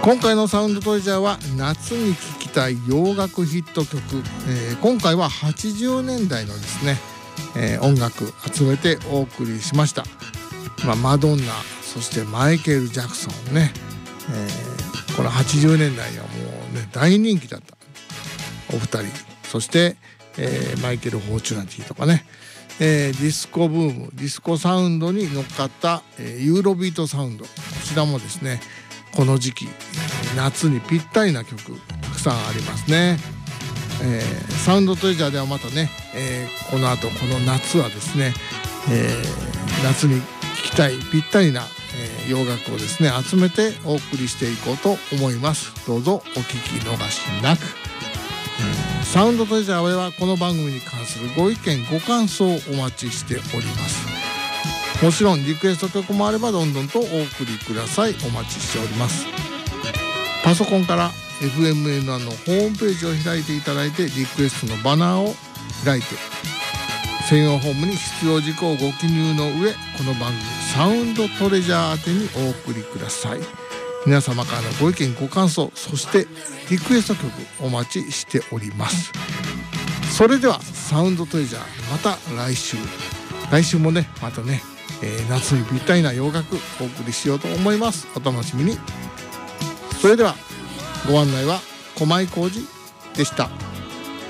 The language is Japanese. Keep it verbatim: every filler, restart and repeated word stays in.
今回のサウンドトレジャーは夏に聴きたい洋楽ヒット曲、えー、今回ははちじゅうねんだいのですね、えー、音楽集めてお送りしました。まあ、マドンナ、そしてマイケル・ジャクソンね、えー、このはちじゅうねんだいにはもうね大人気だったお二人、そして、えー、マイケル・フォーチュナティとかね、えー、ディスコブーム、ディスコサウンドに乗っかった、えー、ユーロビートサウンド、こちらもですねこの時期夏にぴったりな曲たくさんありますね。えー、サウンドトレジャーではまたね、えー、この後この夏はですね、えー、夏に聴きたいぴったりな、えー、洋楽をですね集めてお送りしていこうと思います。どうぞお聴き逃しなく。うん、サウンドトレジャーではこの番組に関するご意見ご感想をお待ちしております。もちろんリクエスト曲もあればどんどんとお送りください。お待ちしております。パソコンから エフエムエヌワン のホームページを開いていただいてリクエストのバナーを開いて専用フォームに必要事項をご記入の上、この番組サウンドトレジャー宛てにお送りください。皆様からのご意見ご感想、そしてリクエスト曲お待ちしております。それではサウンドトレジャー、また来週来週もねまたね、えー、夏にぴったりな洋楽お送りしようと思います。お楽しみに。それではご案内は駒井浩二でした。